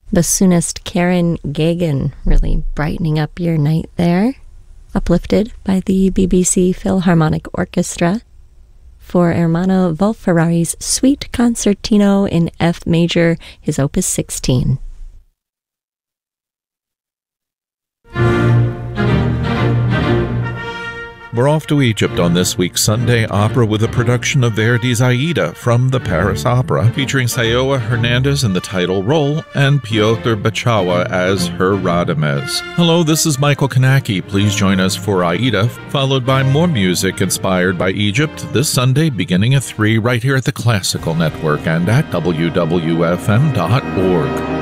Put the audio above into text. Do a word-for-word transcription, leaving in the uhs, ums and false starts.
Bassoonist Karen Gagan really brightening up your night there. Uplifted by the B B C Philharmonic Orchestra for Ermanno Wolf-Ferrari's Suite Concertino in F major, his opus sixteen. We're off to Egypt on this week's Sunday Opera with a production of Verdi's Aida from the Paris Opera, featuring Sayoa Hernandez in the title role and Piotr Bachawa as her Radames. Hello, this is Michael Kanaki. Please join us for Aida, followed by more music inspired by Egypt this Sunday beginning at three right here at the Classical Network and at W W F M dot org.